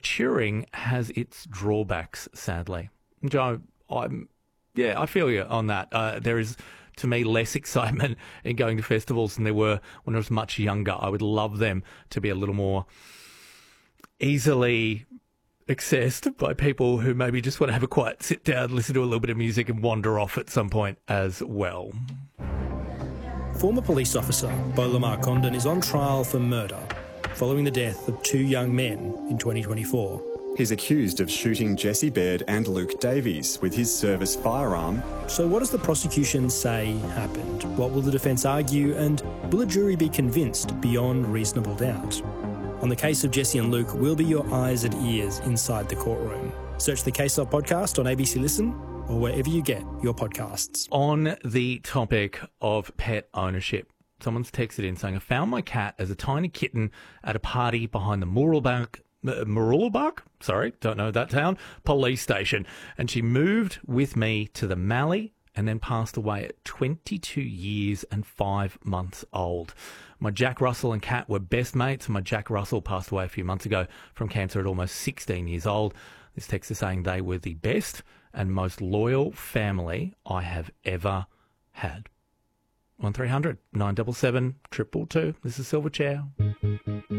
touring has its drawbacks, sadly. Joe, I feel you on that. There is, to me, less excitement in going to festivals than there were when I was much younger. I would love them to be a little more easily accessed by people who maybe just want to have a quiet sit down, listen to a little bit of music and wander off at some point as well. Former police officer Beau Lamar Condon is on trial for murder following the death of two young men in 2024. He's accused of shooting Jesse Baird and Luke Davies with his service firearm. So what does the prosecution say happened? What will the defence argue? And will a jury be convinced beyond reasonable doubt? On the case of Jesse and Luke, we'll be your eyes and ears inside the courtroom. Search the Case Of podcast on ABC Listen or wherever you get your podcasts. On the topic of pet ownership, someone's texted in saying, I found my cat as a tiny kitten at a party behind the Mooroolbark, don't know that town, police station. And she moved with me to the Mallee and then passed away at 22 years and 5 months old. My Jack Russell and cat were best mates, and my Jack Russell passed away a few months ago from cancer at almost 16 years old. This text is saying they were the best and most loyal family I have ever had. 1300 977 222. This is Silverchair.